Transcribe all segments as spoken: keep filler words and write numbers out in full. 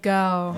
girl.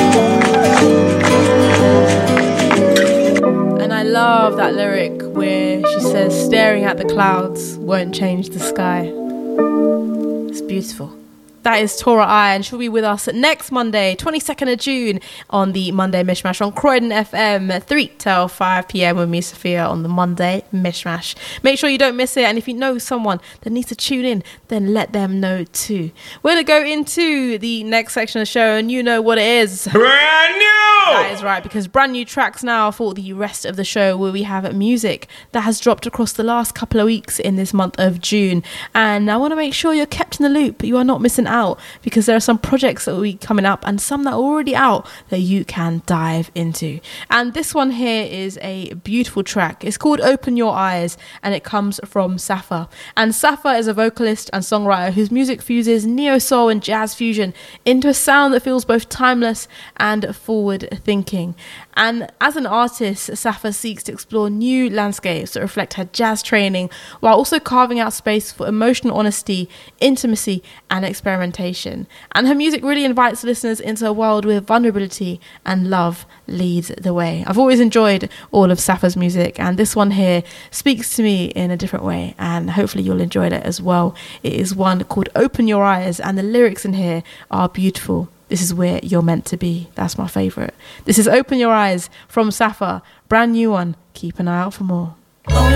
And I love that lyric where she says, staring at the clouds won't change the sky. It's beautiful. That is Tora I, and she'll be with us next Monday, twenty-second of June, on the Monday Mishmash on Croydon F M, three till five p.m. with me, Sophia, on the Monday Mishmash. Make sure you don't miss it, and if you know someone that needs to tune in, then let them know too. We're going to go into the next section of the show, and you know what it is. Brand new! That is right, because brand new tracks now for the rest of the show, where we have music that has dropped across the last couple of weeks in this month of June. And I want to make sure you're kept in the loop. You are not missing out, because there are some projects that will be coming up and some that are already out that you can dive into. And this one here is a beautiful track. It's called Open Your Eyes, and it comes from Safa. And Safa is a vocalist and songwriter whose music fuses neo soul and jazz fusion into a sound that feels both timeless and forward thinking. And as an artist, Safa seeks to explore new landscapes that reflect her jazz training, while also carving out space for emotional honesty, intimacy, and experimentation. And her music really invites listeners into a world where vulnerability and love leads the way. I've always enjoyed all of Safa's music, and this one here speaks to me in a different way, and hopefully you'll enjoy it as well. It is one called Open Your Eyes, and the lyrics in here are beautiful. This is where you're meant to be. That's my favourite. This is Open Your Eyes from Safa. Brand new one. Keep an eye out for more.